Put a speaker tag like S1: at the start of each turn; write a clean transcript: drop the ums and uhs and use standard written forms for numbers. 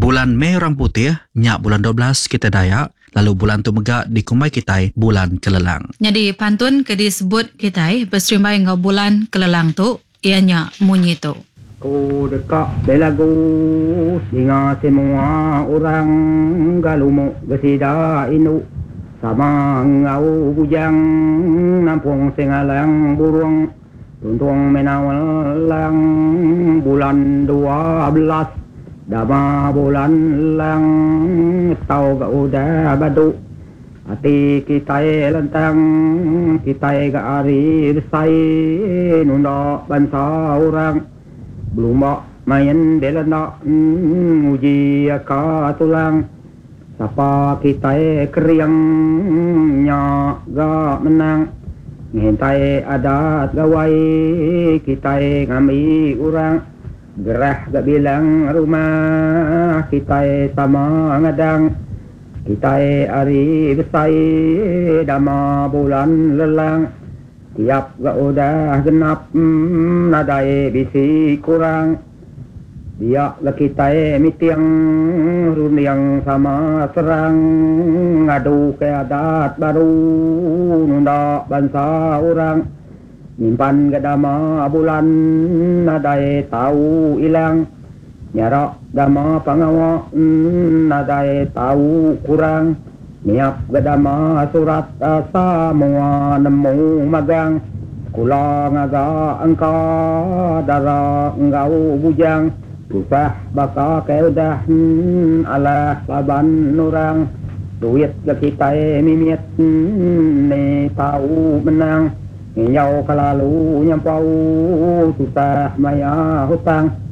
S1: Bulan Mei orang putih, nyak bulan 12 kita Dayak, lalu bulan tu megak di Kumai Kitai bulan Kelelang.
S2: Jadi pantun ke disebut Kitai berserimbai ngau bulan Kelelang tu, ianya munyi tu.
S3: Ku dekat belagu singa semua orang galumu gesida inu sama ngau bujang nampung sengalang burung tuntung menawalang bulan 12 dama bulan lang tau ga udah badu hati kita lentang kita ga ari sai nunda bansa orang belum main belanda uji ka tulang sapa kita keriangnya ga menang ngentai adat gawai kita ngami orang gerah ga bilang rumah kita sama ngadang kita ari besai dama bulan lelang tiap ga udah genap nadai bisi kurang dia ga kita mitiang runiang sama serang ngadu ke adat baru nunda bangsa orang nyimpan ga dama bulan nadai tahu ilang nyarok dama pangawa nadai tahu kurang niap gadama surat semua nemu magang kula ngaga angka dara ngau bujang usah baka keudah ala laban nurang duit ke kita mimiet ne tahu menang nyau kalalu nyampau susah maya hutang